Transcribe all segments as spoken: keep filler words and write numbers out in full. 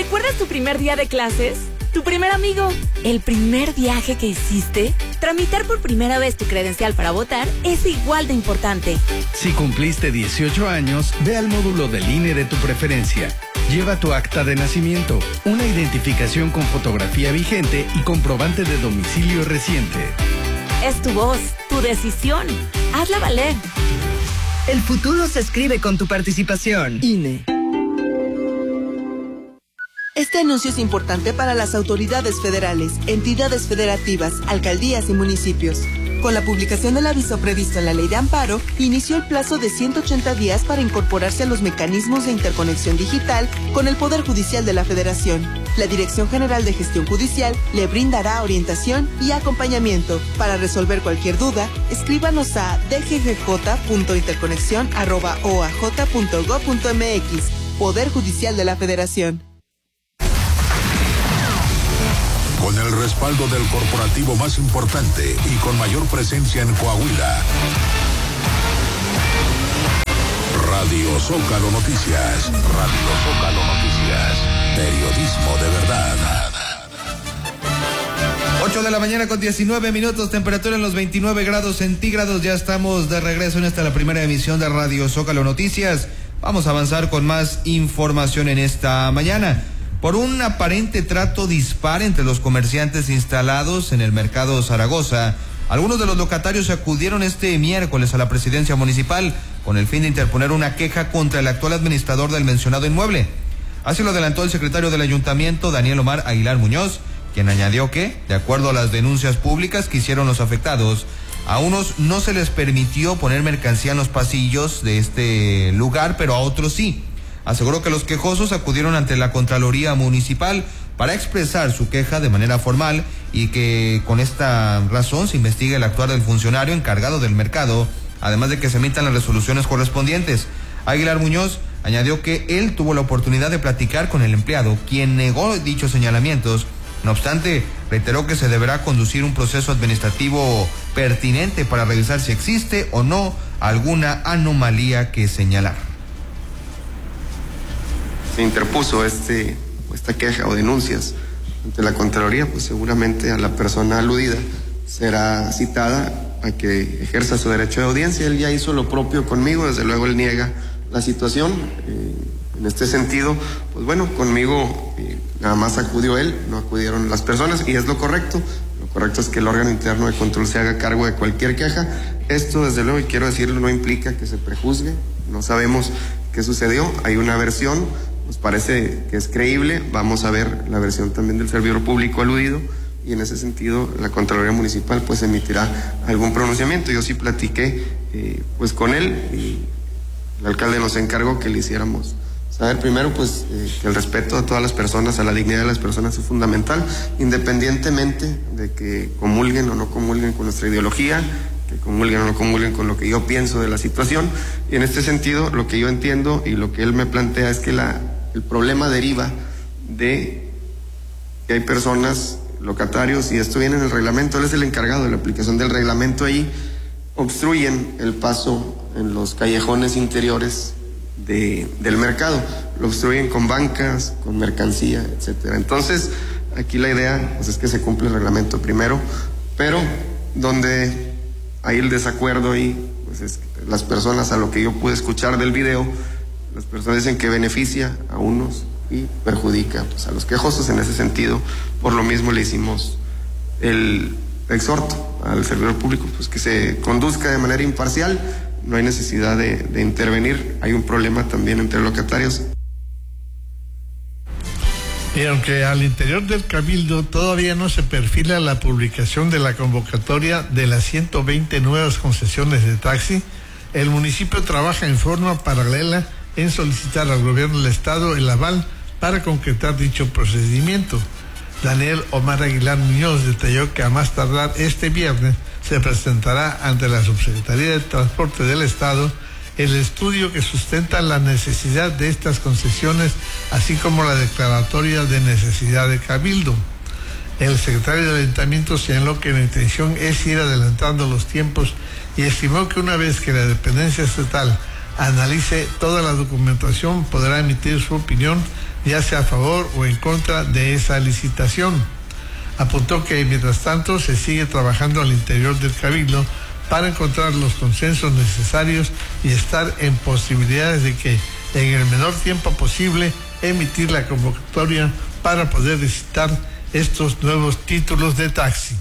¿Recuerdas tu primer día de clases? ¿Tu primer amigo? ¿El primer viaje que hiciste? Tramitar por primera vez tu credencial para votar es igual de importante. Si cumpliste dieciocho años, ve al módulo del I N E de tu preferencia. Lleva tu acta de nacimiento, una identificación con fotografía vigente y comprobante de domicilio reciente. Es tu voz, tu decisión. Hazla valer. El futuro se escribe con tu participación. I N E. Este anuncio es importante para las autoridades federales, entidades federativas, alcaldías y municipios. Con la publicación del aviso previsto en la Ley de Amparo, inició el plazo de ciento ochenta días para incorporarse a los mecanismos de interconexión digital con el Poder Judicial de la Federación. La Dirección General de Gestión Judicial le brindará orientación y acompañamiento. Para resolver cualquier duda, escríbanos a d g g j punto interconexión arroba o a j punto gob punto m x. Poder Judicial de la Federación. Con el respaldo del corporativo más importante y con mayor presencia en Coahuila. Radio Zócalo Noticias. Radio Zócalo Noticias. Periodismo de verdad. ocho de la mañana con diecinueve minutos, temperatura en los veintinueve grados centígrados. Ya estamos de regreso en esta la primera emisión de Radio Zócalo Noticias. Vamos a avanzar con más información en esta mañana. Por un aparente trato dispar entre los comerciantes instalados en el mercado Zaragoza, algunos de los locatarios acudieron este miércoles a la presidencia municipal con el fin de interponer una queja contra el actual administrador del mencionado inmueble. Así lo adelantó el secretario del ayuntamiento, Daniel Omar Aguilar Muñoz, quien añadió que, de acuerdo a las denuncias públicas que hicieron los afectados, a unos no se les permitió poner mercancía en los pasillos de este lugar, pero a otros sí. Aseguró que los quejosos acudieron ante la Contraloría Municipal para expresar su queja de manera formal y que con esta razón se investigue el actuar del funcionario encargado del mercado, además de que se emitan las resoluciones correspondientes. Aguilar Muñoz añadió que él tuvo la oportunidad de platicar con el empleado, quien negó dichos señalamientos. No obstante, reiteró que se deberá conducir un proceso administrativo pertinente para revisar si existe o no alguna anomalía que señalar. Se interpuso este, esta queja o denuncias ante la Contraloría, pues seguramente a la persona aludida será citada a que ejerza su derecho de audiencia. Él ya hizo lo propio conmigo, desde luego él niega la situación. Eh, en este sentido, pues bueno, conmigo eh, nada más acudió él, no acudieron las personas, y es lo correcto. Lo correcto es que el órgano interno de control se haga cargo de cualquier queja. Esto, desde luego, y quiero decirlo, no implica que se prejuzgue. No sabemos qué sucedió, hay una versión. Nos parece que es creíble, vamos a ver la versión también del servidor público aludido y en ese sentido la Contraloría Municipal pues emitirá algún pronunciamiento. Yo sí platiqué eh, pues con él y el alcalde nos encargó que le hiciéramos saber primero pues eh, que el respeto a todas las personas, a la dignidad de las personas es fundamental, independientemente de que comulguen o no comulguen con nuestra ideología, que comulguen o no comulguen con lo que yo pienso de la situación. Y en este sentido lo que yo entiendo y lo que él me plantea es que la el problema deriva de que hay personas, locatarios, y esto viene en el reglamento, él es el encargado de la aplicación del reglamento ahí, obstruyen el paso en los callejones interiores de, del mercado, lo obstruyen con bancas, con mercancía, etcétera. Entonces, aquí la idea pues, es que se cumpla el reglamento primero, pero donde hay el desacuerdo y pues es las personas, a lo que yo pude escuchar del video, las personas dicen que beneficia a unos y perjudica pues, a los quejosos. En ese sentido, por lo mismo le hicimos el exhorto al servidor público pues que se conduzca de manera imparcial, no hay necesidad de, de intervenir, hay un problema también entre locatarios. Y aunque al interior del Cabildo todavía no se perfila la publicación de la convocatoria de las ciento veinte nuevas concesiones de taxi, el municipio trabaja en forma paralela en solicitar al gobierno del estado el aval para concretar dicho procedimiento. Daniel Omar Aguilar Muñoz detalló que a más tardar este viernes se presentará ante la Subsecretaría de Transporte del Estado el estudio que sustenta la necesidad de estas concesiones, así como la declaratoria de necesidad de Cabildo. El secretario del Ayuntamiento señaló que la intención es ir adelantando los tiempos y estimó que una vez que la dependencia estatal analice toda la documentación podrá emitir su opinión ya sea a favor o en contra de esa licitación. Apuntó que mientras tanto se sigue trabajando al interior del Cabildo para encontrar los consensos necesarios y estar en posibilidades de que en el menor tiempo posible emitir la convocatoria para poder licitar estos nuevos títulos de taxi.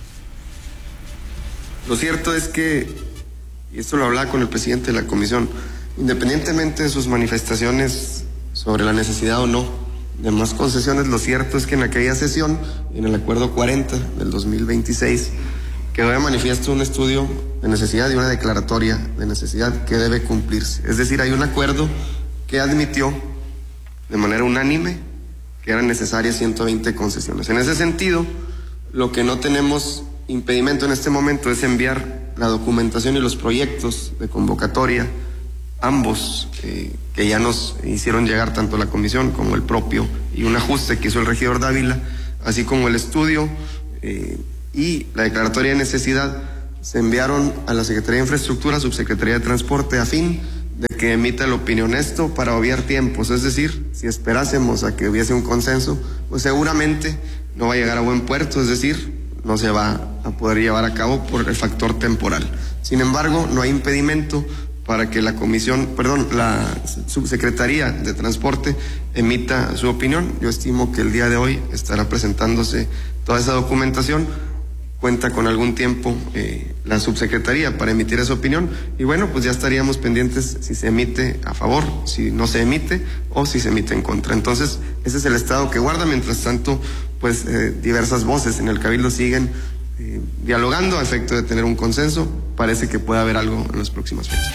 Lo cierto es que, y esto lo hablaba con el presidente de la comisión, independientemente de sus manifestaciones sobre la necesidad o no de más concesiones, lo cierto es que en aquella sesión, en el acuerdo cuarenta del dos mil veintiséis, quedó de manifiesto un estudio de necesidad y una declaratoria de necesidad que debe cumplirse. Es decir, hay un acuerdo que admitió de manera unánime que eran necesarias ciento veinte concesiones. En ese sentido, lo que no tenemos impedimento en este momento es enviar la documentación y los proyectos de convocatoria, ambos eh, que ya nos hicieron llegar tanto la comisión como el propio, y un ajuste que hizo el regidor Dávila, así como el estudio eh, y la declaratoria de necesidad, se enviaron a la Secretaría de Infraestructura, Subsecretaría de Transporte, a fin de que emita el opinión esto para obviar tiempos. Es decir, si esperásemos a que hubiese un consenso, pues seguramente no va a llegar a buen puerto, es decir, no se va a poder llevar a cabo por el factor temporal. Sin embargo, no hay impedimento para que la comisión, perdón, la Subsecretaría de Transporte emita su opinión. Yo estimo que el día de hoy estará presentándose toda esa documentación. Cuenta con algún tiempo eh, la subsecretaría para emitir esa opinión, y bueno, pues ya estaríamos pendientes si se emite a favor, si no se emite o si se emite en contra. Entonces, ese es el estado que guarda. Mientras tanto, pues eh, diversas voces en el Cabildo siguen eh, dialogando a efecto de tener un consenso. Parece que puede haber algo en las próximas fechas.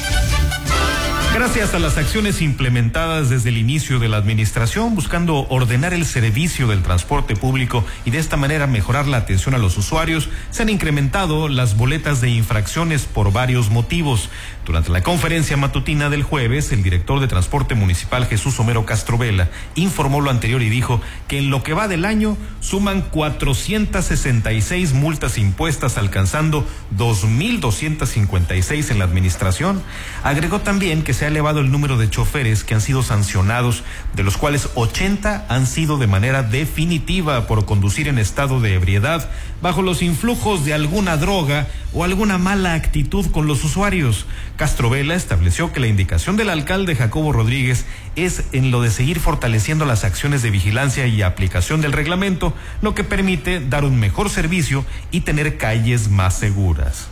Gracias a las acciones implementadas desde el inicio de la administración, buscando ordenar el servicio del transporte público y de esta manera mejorar la atención a los usuarios, se han incrementado las boletas de infracciones por varios motivos. Durante la conferencia matutina del jueves, el director de Transporte Municipal, Jesús Homero Castro Vela, informó lo anterior y dijo que en lo que va del año suman cuatrocientas sesenta y seis multas impuestas, alcanzando dos mil doscientas cincuenta y seis en la administración. Agregó también que se ha elevado el número de choferes que han sido sancionados, de los cuales ochenta han sido de manera definitiva por conducir en estado de ebriedad, bajo los influjos de alguna droga o alguna mala actitud con los usuarios. Castro Vela estableció que la indicación del alcalde Jacobo Rodríguez es en lo de seguir fortaleciendo las acciones de vigilancia y aplicación del reglamento, lo que permite dar un mejor servicio y tener calles más seguras.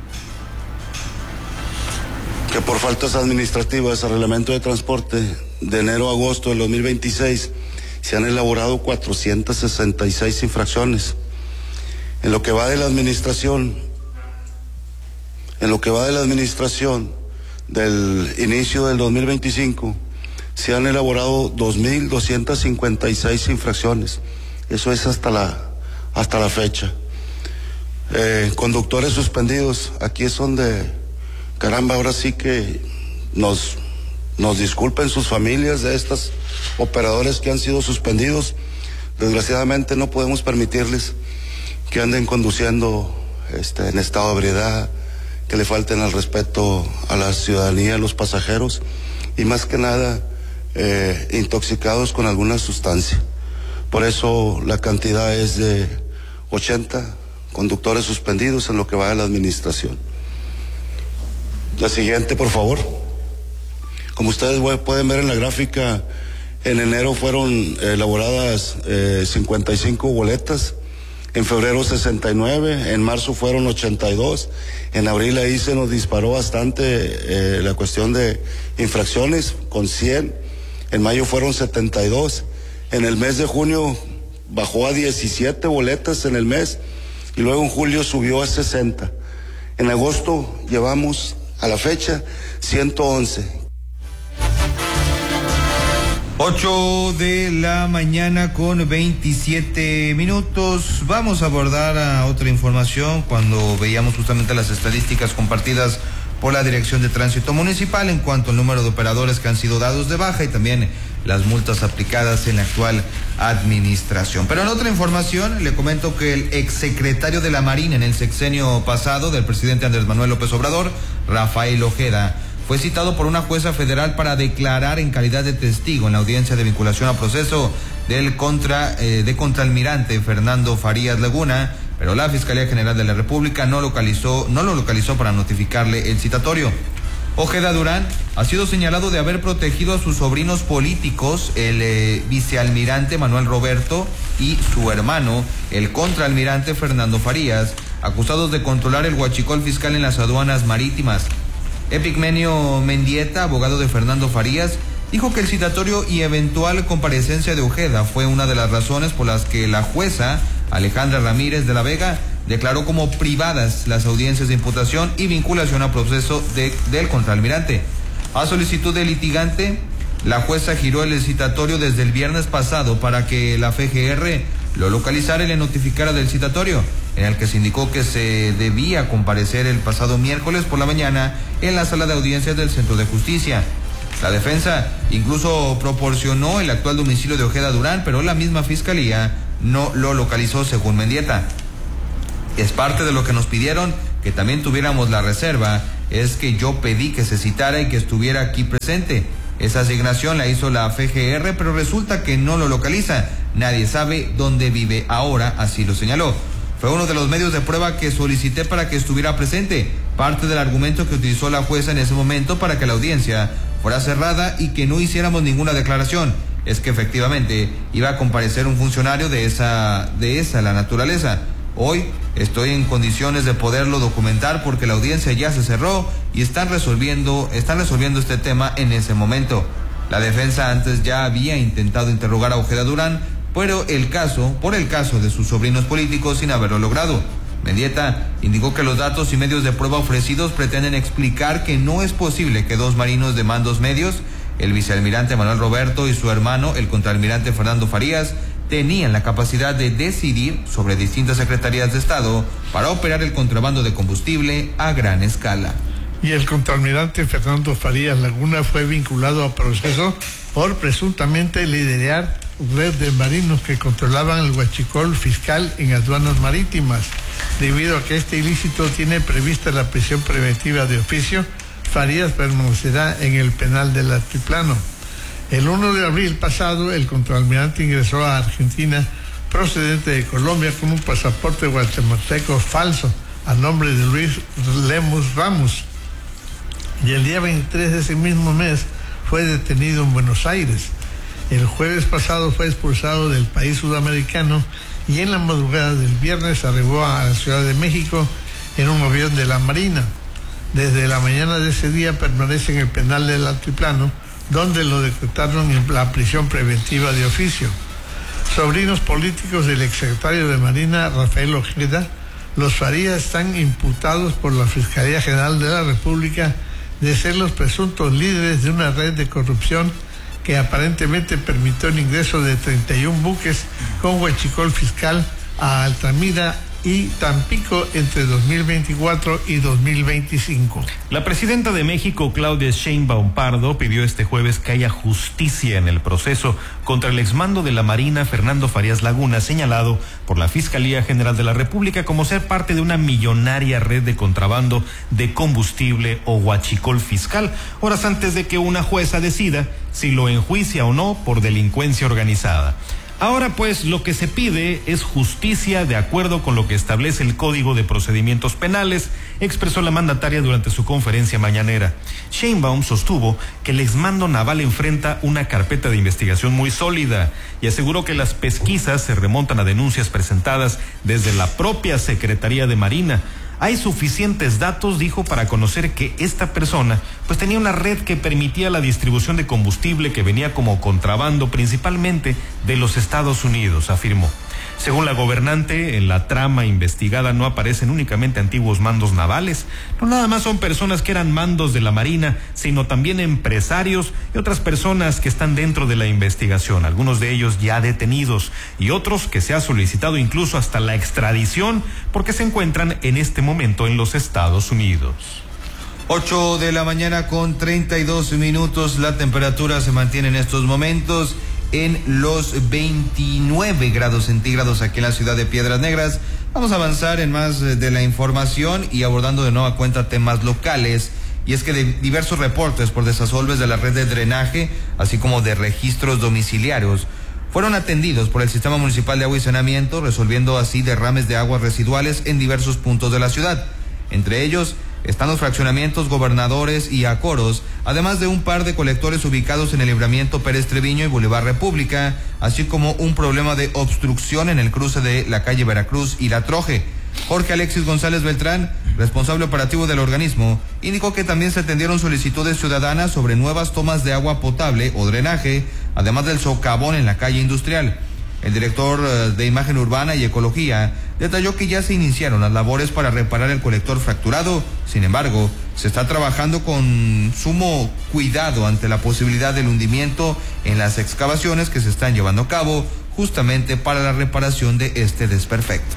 Que por faltas administrativas al reglamento de transporte de enero a agosto del dos mil veintiséis se han elaborado cuatrocientas sesenta y seis infracciones. En lo que va de la administración, en lo que va de la administración del inicio del dos mil veinticinco, se han elaborado dos mil doscientas cincuenta y seis infracciones. Eso es hasta la, hasta la fecha. Eh, conductores suspendidos, aquí es donde... Caramba, ahora sí que nos, nos disculpen sus familias de estos operadores que han sido suspendidos. Desgraciadamente no podemos permitirles que anden conduciendo este, en estado de ebriedad, que le falten al respeto a la ciudadanía, a los pasajeros, y más que nada eh, intoxicados con alguna sustancia. Por eso la cantidad es de ochenta conductores suspendidos en lo que va de la administración. La siguiente, por favor. Como ustedes pueden ver en la gráfica, en enero fueron elaboradas eh, cincuenta y cinco boletas, en febrero sesenta y nueve, en marzo fueron ochenta y dos, en abril ahí se nos disparó bastante eh, la cuestión de infracciones con cien, en mayo fueron setenta y dos, en el mes de junio bajó a diecisiete boletas en el mes y luego en julio subió a sesenta. En agosto llevamos a la fecha ciento once. ocho de la mañana con veintisiete minutos. Vamos a abordar a otra información cuando veíamos justamente las estadísticas compartidas por la Dirección de Tránsito Municipal en cuanto al número de operadores que han sido dados de baja y también las multas aplicadas en la actual administración. Pero en otra información le comento que el exsecretario de la Marina en el sexenio pasado del presidente Andrés Manuel López Obrador, Rafael Ojeda, fue citado por una jueza federal para declarar en calidad de testigo en la audiencia de vinculación a proceso del contra eh, de contraalmirante Fernando Farías Laguna, pero la Fiscalía General de la República no localizó no lo localizó para notificarle el citatorio. Ojeda Durán ha sido señalado de haber protegido a sus sobrinos políticos, el eh, vicealmirante Manuel Roberto y su hermano, el contraalmirante Fernando Farías, acusados de controlar el huachicol fiscal en las aduanas marítimas. Epigmenio Mendieta, abogado de Fernando Farías, dijo que el citatorio y eventual comparecencia de Ojeda fue una de las razones por las que la jueza Alejandra Ramírez de la Vega declaró como privadas las audiencias de imputación y vinculación a proceso de, del contraalmirante. A solicitud del litigante, la jueza giró el citatorio desde el viernes pasado para que la F G R lo localizara y le notificara del citatorio, en el que se indicó que se debía comparecer el pasado miércoles por la mañana en la sala de audiencias del Centro de Justicia. La defensa incluso proporcionó el actual domicilio de Ojeda Durán, pero la misma fiscalía no lo localizó, según Mendieta. Es parte de lo que nos pidieron, que también tuviéramos la reserva, es que yo pedí que se citara y que estuviera aquí presente. Esa asignación la hizo la F G R, pero resulta que no lo localiza. Nadie sabe dónde vive ahora, así lo señaló. Fue uno de los medios de prueba que solicité para que estuviera presente, parte del argumento que utilizó la jueza en ese momento para que la audiencia fuera cerrada y que no hiciéramos ninguna declaración. Es que efectivamente iba a comparecer un funcionario de esa, de esa la naturaleza. Hoy estoy en condiciones de poderlo documentar porque la audiencia ya se cerró y están resolviendo, están resolviendo este tema en ese momento. La defensa antes ya había intentado interrogar a Ojeda Durán, pero el caso, por el caso de sus sobrinos políticos sin haberlo logrado. Mendieta indicó que los datos y medios de prueba ofrecidos pretenden explicar que no es posible que dos marinos de mandos medios, el vicealmirante Manuel Roberto y su hermano, el contraalmirante Fernando Farías, tenían la capacidad de decidir sobre distintas secretarías de Estado para operar el contrabando de combustible a gran escala. Y el contraalmirante Fernando Farías Laguna fue vinculado a proceso por presuntamente liderar red de marinos que controlaban el huachicol fiscal en aduanas marítimas. Debido a que este ilícito tiene prevista la prisión preventiva de oficio, Farías permanecerá en el penal del altiplano. El primero de abril pasado, el contraalmirante ingresó a Argentina procedente de Colombia con un pasaporte guatemalteco falso a nombre de Luis Lemus Ramos. Y el día veintitrés de ese mismo mes fue detenido en Buenos Aires. El jueves pasado fue expulsado del país sudamericano y en la madrugada del viernes arribó a la Ciudad de México en un avión de la Marina. Desde la mañana de ese día permanece en el penal del altiplano, donde lo decretaron en la prisión preventiva de oficio. Sobrinos políticos del exsecretario de Marina, Rafael Ojeda, los Farías están imputados por la Fiscalía General de la República de ser los presuntos líderes de una red de corrupción que aparentemente permitió el ingreso de treinta y un buques con huachicol fiscal a Altamira y Tampico entre dos mil veinticuatro y dos mil veinticinco. La presidenta de México, Claudia Sheinbaum Pardo, pidió este jueves que haya justicia en el proceso contra el exmando de la Marina, Fernando Farías Laguna, señalado por la Fiscalía General de la República como ser parte de una millonaria red de contrabando de combustible o huachicol fiscal, horas antes de que una jueza decida si lo enjuicia o no por delincuencia organizada. Ahora pues lo que se pide es justicia de acuerdo con lo que establece el Código de Procedimientos Penales, expresó la mandataria durante su conferencia mañanera. Sheinbaum sostuvo que el exmando naval enfrenta una carpeta de investigación muy sólida y aseguró que las pesquisas se remontan a denuncias presentadas desde la propia Secretaría de Marina. Hay suficientes datos, dijo, para conocer que esta persona pues tenía una red que permitía la distribución de combustible que venía como contrabando principalmente de los Estados Unidos, afirmó. Según la gobernante, en la trama investigada no aparecen únicamente antiguos mandos navales, no nada más son personas que eran mandos de la Marina, sino también empresarios y otras personas que están dentro de la investigación, algunos de ellos ya detenidos y otros que se ha solicitado incluso hasta la extradición porque se encuentran en este momento en los Estados Unidos. Ocho de la mañana con treinta y dos minutos, la temperatura se mantiene en estos momentos en los veintinueve grados centígrados aquí en la ciudad de Piedras Negras. Vamos a avanzar en más de la información y abordando de nueva cuenta temas locales y es que de diversos reportes por desasolves de la red de drenaje, así como de registros domiciliarios, fueron atendidos por el Sistema Municipal de Agua y Saneamiento, resolviendo así derrames de aguas residuales en diversos puntos de la ciudad. Entre ellos están los fraccionamientos Gobernadores y Acoros, además de un par de colectores ubicados en el libramiento Pérez Treviño y Boulevard República, así como un problema de obstrucción en el cruce de la calle Veracruz y La Troje. Jorge Alexis González Beltrán, responsable operativo del organismo, indicó que también se atendieron solicitudes ciudadanas sobre nuevas tomas de agua potable o drenaje, además del socavón en la calle Industrial. El director de Imagen Urbana y Ecología detalló que ya se iniciaron las labores para reparar el colector fracturado. Sin embargo, se está trabajando con sumo cuidado ante la posibilidad del hundimiento en las excavaciones que se están llevando a cabo justamente para la reparación de este desperfecto.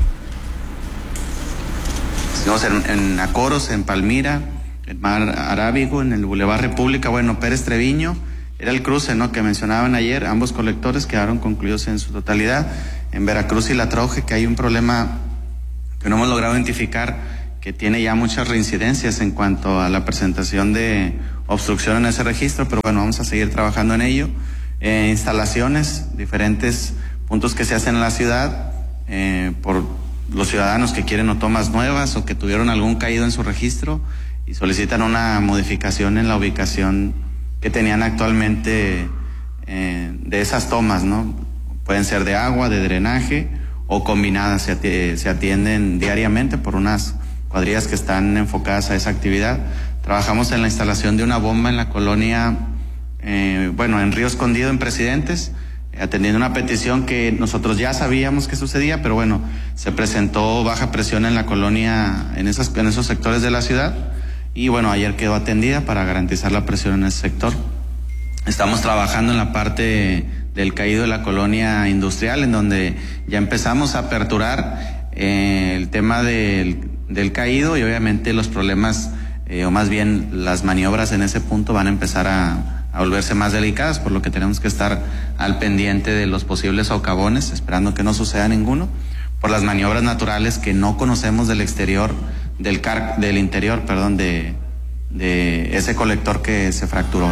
Estamos en, en Acoros, en Palmira, en Mar Arábigo, en el Boulevard República, bueno, Pérez Treviño. Era el cruce, ¿no?, que mencionaban ayer. Ambos colectores quedaron concluidos en su totalidad. En Veracruz y La Troje, que hay un problema que no hemos logrado identificar, que tiene ya muchas reincidencias en cuanto a la presentación de obstrucción en ese registro, pero bueno, vamos a seguir trabajando en ello. Eh, instalaciones, diferentes puntos que se hacen en la ciudad, eh, por los ciudadanos que quieren o tomas nuevas o que tuvieron algún caído en su registro y solicitan una modificación en la ubicación que tenían actualmente eh, de esas tomas, ¿no? Pueden ser de agua, de drenaje o combinadas, se, ati- se atienden diariamente por unas cuadrillas que están enfocadas a esa actividad. Trabajamos en la instalación de una bomba en la colonia, eh, bueno, en Río Escondido, en Presidentes, eh, atendiendo una petición que nosotros ya sabíamos que sucedía, pero bueno, se presentó baja presión en la colonia, en, esas, en esos sectores de la ciudad. Y bueno, ayer quedó atendida para garantizar la presión en ese sector. Estamos trabajando en la parte del caído de la colonia industrial, en donde ya empezamos a aperturar eh, el tema del, del caído y obviamente los problemas, eh, o más bien las maniobras en ese punto van a empezar a, a volverse más delicadas, por lo que tenemos que estar al pendiente de los posibles socavones, esperando que no suceda ninguno, por las maniobras naturales que no conocemos del exterior, del car del interior, perdón, de, de ese colector que se fracturó.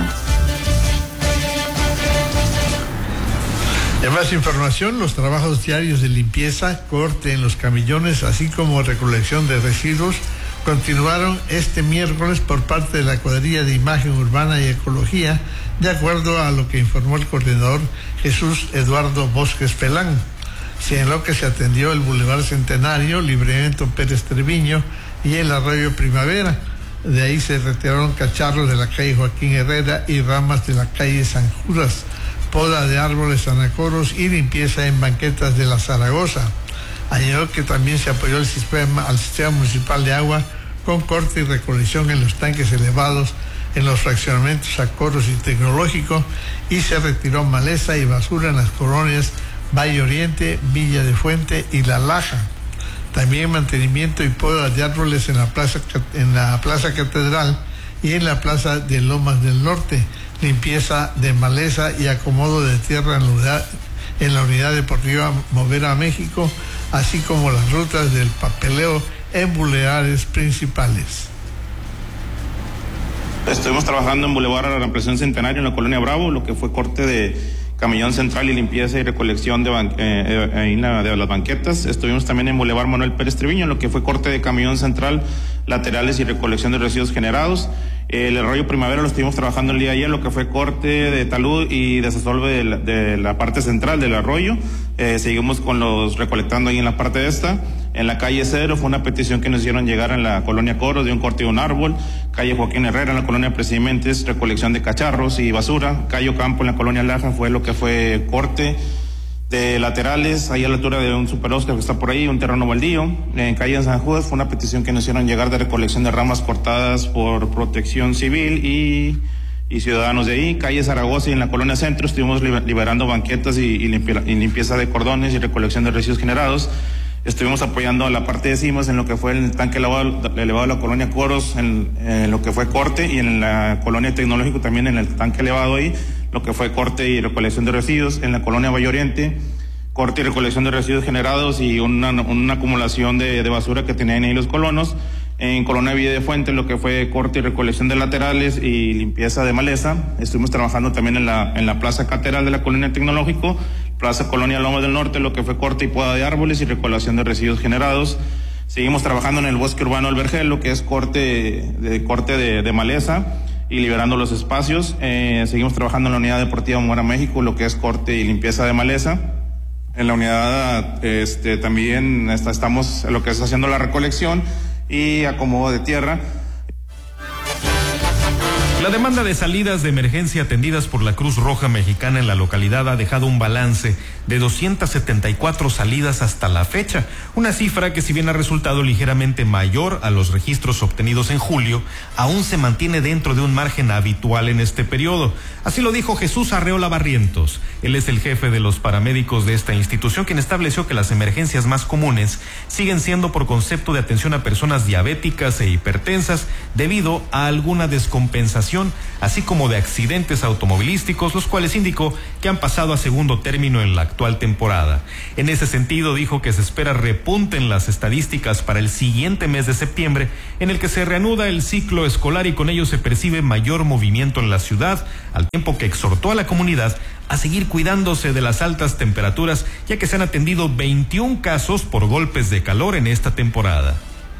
En más información, los trabajos diarios de limpieza, corte en los camillones, así como recolección de residuos, continuaron este miércoles por parte de la Cuadrilla de Imagen Urbana y Ecología, de acuerdo a lo que informó el coordinador Jesús Eduardo Bosques Pelán. Señaló que se atendió el Boulevard Centenario, Libramiento Pérez Treviño y el Arroyo Primavera. De ahí se retiraron cacharros de la calle Joaquín Herrera y ramas de la calle San Judas, poda de árboles Sanacoros y limpieza en banquetas de la Zaragoza. Añadió que también se apoyó el sistema, al sistema municipal de agua con corte y recolección en los tanques elevados, en los fraccionamientos Acoros y Tecnológico, y se retiró maleza y basura en las colonias Valle Oriente, Villa de Fuente y La Laja. También mantenimiento y poda de árboles en la plaza, en la plaza Catedral y en la plaza de Lomas del Norte, limpieza de maleza y acomodo de tierra en la unidad, en la unidad deportiva Movera México, así como las rutas del papeleo en bulevares principales. Estuvimos trabajando en Boulevard a la Presión Centenario en la colonia Bravo, lo que fue corte de camellón central y limpieza y recolección de, ban eh, eh, la, de las banquetas. Estuvimos también en Boulevard Manuel Pérez Treviño, lo que fue corte de camellón central, laterales y recolección de residuos generados. El Arroyo Primavera lo estuvimos trabajando el día de ayer, lo que fue corte de talud y desasolve de la, de la parte central del arroyo. Eh, seguimos con los recolectando ahí en la parte de esta. En la calle Cedro fue una petición que nos hicieron llegar en la colonia Coros de un corte de un árbol. Calle Joaquín Herrera en la colonia Presidentes, recolección de cacharros y basura. Calle Campo en la colonia Laja fue lo que fue corte de laterales, ahí a la altura de un Super Oscar que está por ahí, un terreno baldío. En calle San Judas fue una petición que nos hicieron llegar de recolección de ramas cortadas por Protección Civil y, y ciudadanos de ahí. Calle Zaragoza y en la colonia Centro estuvimos liberando banquetas y, y, limpia, y limpieza de cordones y recolección de residuos generados. Estuvimos apoyando a la parte de Cimas en lo que fue el tanque elevado, elevado de la colonia Coros, en, en lo que fue corte, y en la colonia Tecnológico también en el tanque elevado ahí, lo que fue corte y recolección de residuos. En la colonia Valle Oriente, corte y recolección de residuos generados y una, una acumulación de, de basura que tenían ahí los colonos. En Colonia Villa de Fuentes, lo que fue corte y recolección de laterales y limpieza de maleza. Estuvimos trabajando también en la, en la Plaza Catedral de la Colonia Tecnológico, Plaza Colonia Lomas del Norte, lo que fue corte y poda de árboles y recolección de residuos generados. Seguimos trabajando en el bosque urbano El Vergel, lo que es corte de, corte de, de maleza y liberando los espacios. Eh, seguimos trabajando en la unidad deportiva Mora México, lo que es corte y limpieza de maleza. En la unidad este, también está, estamos en lo que es haciendo la recolección y acomodo de tierra. La demanda de salidas de emergencia atendidas por la Cruz Roja Mexicana en la localidad ha dejado un balance de doscientas setenta y cuatro salidas hasta la fecha, una cifra que, si bien ha resultado ligeramente mayor a los registros obtenidos en julio, aún se mantiene dentro de un margen habitual en este periodo. Así lo dijo Jesús Arreola Barrientos. Él es el jefe de los paramédicos de esta institución, quien estableció que las emergencias más comunes siguen siendo por concepto de atención a personas diabéticas e hipertensas debido a alguna descompensación, así como de accidentes automovilísticos, los cuales indicó que han pasado a segundo término en la actual temporada. En ese sentido, dijo que se espera repunte en las estadísticas para el siguiente mes de septiembre, en el que se reanuda el ciclo escolar y con ello se percibe mayor movimiento en la ciudad, al tiempo que exhortó a la comunidad a seguir cuidándose de las altas temperaturas, ya que se han atendido veintiún casos por golpes de calor en esta temporada.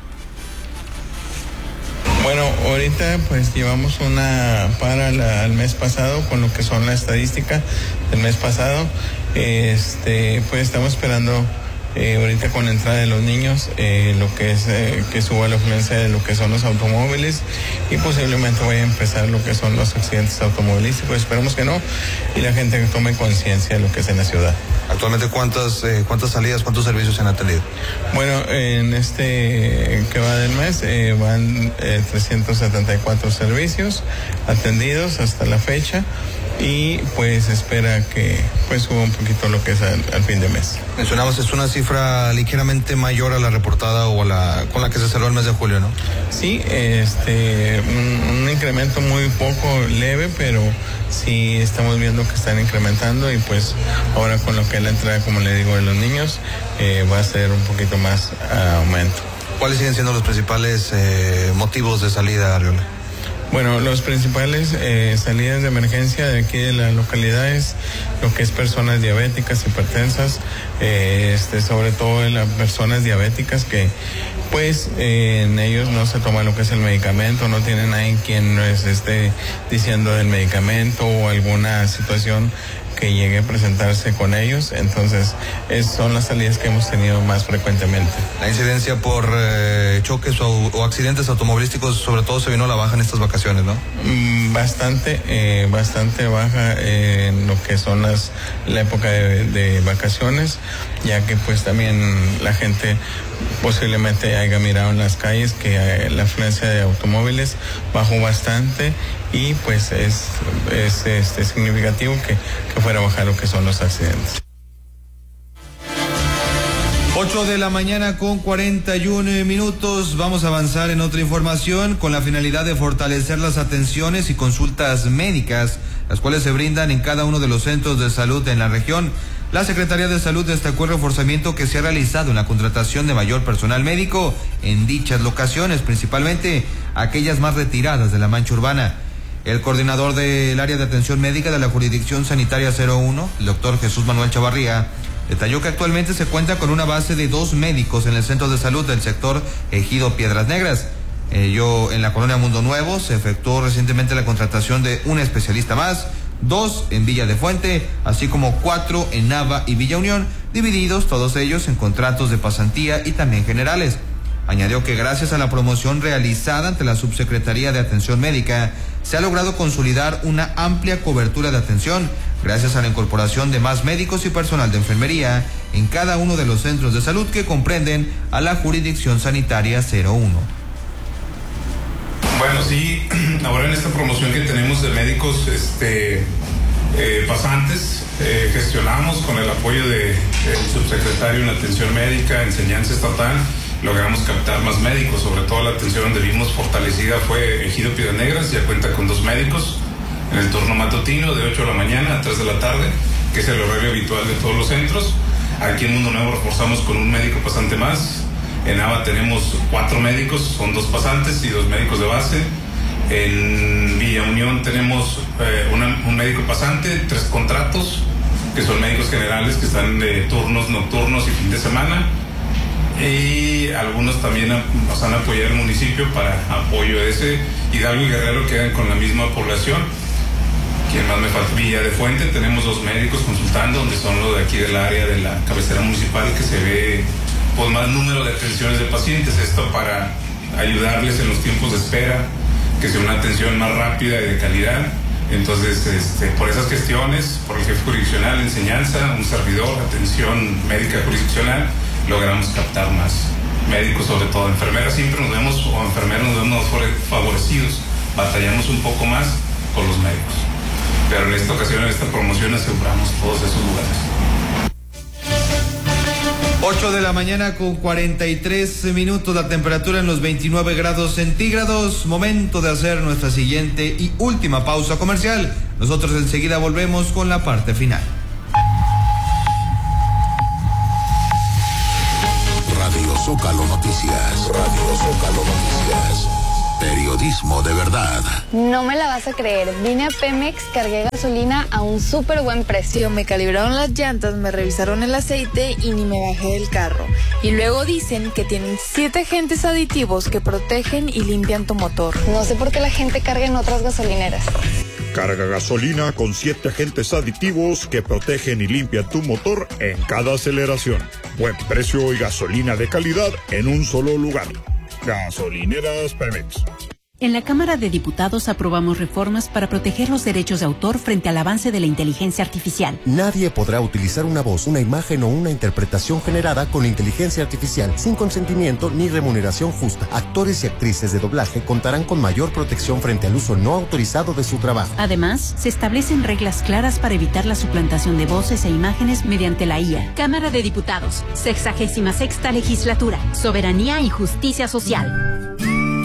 Bueno, ahorita pues llevamos una para la, al mes pasado con lo que son la estadística del mes pasado. Este, pues estamos esperando eh, ahorita con la entrada de los niños eh, lo que es eh, que suba la afluencia de lo que son los automóviles y posiblemente vaya a empezar lo que son los accidentes automovilísticos. Esperemos que no, y la gente que tome conciencia de lo que es en la ciudad. Actualmente, ¿cuántas eh, cuántas salidas, cuántos servicios se han atendido? Bueno, en este que va del mes eh, van eh, trescientos setenta y cuatro servicios atendidos hasta la fecha, y pues espera que pues suba un poquito lo que es al, al fin de mes. Mencionamos, es una cifra ligeramente mayor a la reportada o a la con la que se cerró el mes de julio, ¿no? Sí, este un, un incremento muy poco leve, pero sí estamos viendo que están incrementando, y pues ahora con lo que es la entrada, como le digo, de los niños, eh, va a ser un poquito más uh, aumento. ¿Cuáles siguen siendo los principales eh, motivos de salida, Arreola? Bueno, los principales eh, salidas de emergencia de aquí de la localidad es lo que es personas diabéticas, hipertensas, eh, este, sobre todo en las personas diabéticas que pues eh, en ellos no se toma lo que es el medicamento, no tienen nadie quien les esté diciendo del medicamento o alguna situación que llegue a presentarse con ellos. Entonces es, son las salidas que hemos tenido más frecuentemente. La incidencia por eh, choques o, o accidentes automovilísticos sobre todo se vino a la baja en estas vacaciones, ¿no? Mm, bastante, eh, bastante baja eh, en lo que son las la época de, de vacaciones, ya que pues también la gente posiblemente haya mirado en las calles que eh, la afluencia de automóviles bajó bastante, y pues es, es este, significativo que, que fuera a bajar lo que son los accidentes. ocho de la mañana con cuarenta y uno minutos. Vamos a avanzar en otra información con la finalidad de fortalecer las atenciones y consultas médicas, las cuales se brindan en cada uno de los centros de salud en la región. La Secretaría de Salud destacó el reforzamiento que se ha realizado en la contratación de mayor personal médico en dichas locaciones, principalmente aquellas más retiradas de la mancha urbana. El coordinador del área de atención médica de la jurisdicción sanitaria cero uno, el doctor Jesús Manuel Chavarría, detalló que actualmente se cuenta con una base de dos médicos en el centro de salud del sector Ejido Piedras Negras. Ello en la colonia Mundo Nuevo se efectuó recientemente la contratación de un especialista más, dos en Villa de Fuente, así como cuatro en Nava y Villa Unión, divididos todos ellos en contratos de pasantía y también generales. Añadió que gracias a la promoción realizada ante la Subsecretaría de Atención Médica, se ha logrado consolidar una amplia cobertura de atención, gracias a la incorporación de más médicos y personal de enfermería en cada uno de los centros de salud que comprenden a la jurisdicción sanitaria cero uno. Bueno, sí, ahora en esta promoción que tenemos de médicos este, eh, pasantes, eh, gestionamos con el apoyo del subsecretario en Atención Médica, Enseñanza Estatal, logramos captar más médicos. Sobre todo la atención donde vimos fortalecida fue Ejido Piedras Negras, ya cuenta con dos médicos en el turno matutino de ocho de la mañana a tres de la tarde, que es el horario habitual de todos los centros. Aquí en Mundo Nuevo reforzamos con un médico pasante más. En Nava tenemos cuatro médicos, son dos pasantes y dos médicos de base. En Villa Unión tenemos eh, una, un médico pasante, tres contratos, que son médicos generales que están de turnos nocturnos y fin de semana. Y algunos también nos han apoyado el municipio para apoyo de ese. Hidalgo y Guerrero quedan con la misma población. ¿Quién más me falta? Villa de Fuente, tenemos dos médicos consultando, donde son los de aquí del área de la cabecera municipal, que se ve pues más número de atenciones de pacientes. Esto para ayudarles en los tiempos de espera, que sea una atención más rápida y de calidad. Entonces, este, por esas gestiones, por el jefe jurisdiccional, enseñanza, un servidor, atención médica jurisdiccional, logramos captar más médicos, sobre todo enfermeras. Siempre nos vemos, o enfermeros nos vemos favorecidos, batallamos un poco más con los médicos, pero en esta ocasión, en esta promoción, aseguramos todos esos lugares. ocho de la mañana con cuarenta y tres minutos, la temperatura en los veintinueve grados centígrados. Momento de hacer nuestra siguiente y última pausa comercial. Nosotros enseguida volvemos con la parte final. Radio Zócalo Noticias. Radio Zócalo Noticias. Periodismo de verdad. No me la vas a creer. Vine a Pemex, cargué gasolina a un súper buen precio. Me calibraron las llantas, me revisaron el aceite y ni me bajé del carro. Y luego dicen que tienen siete agentes aditivos que protegen y limpian tu motor. No sé por qué la gente carga en otras gasolineras. Carga gasolina con siete agentes aditivos que protegen y limpian tu motor en cada aceleración. Buen precio y gasolina de calidad en un solo lugar. Gasolineras Pemex. En la Cámara de Diputados aprobamos reformas para proteger los derechos de autor frente al avance de la inteligencia artificial. Nadie podrá utilizar una voz, una imagen o una interpretación generada con inteligencia artificial sin consentimiento ni remuneración justa. Actores y actrices de doblaje contarán con mayor protección frente al uso no autorizado de su trabajo. Además, se establecen reglas claras para evitar la suplantación de voces e imágenes mediante la I A. Cámara de Diputados, sexagésima sexta legislatura, soberanía y justicia social.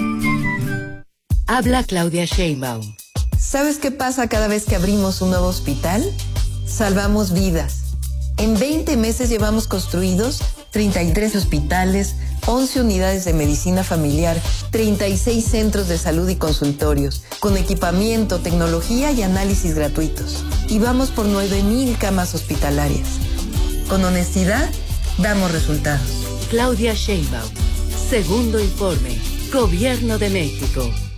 Habla Claudia Sheinbaum. ¿Sabes qué pasa cada vez que abrimos un nuevo hospital? Salvamos vidas. En veinte meses llevamos construidos treinta y tres hospitales, once unidades de medicina familiar, treinta y seis centros de salud y consultorios, con equipamiento, tecnología y análisis gratuitos. Y vamos por nueve mil camas hospitalarias. Con honestidad, damos resultados. Claudia Sheinbaum. Segundo informe. Gobierno de México.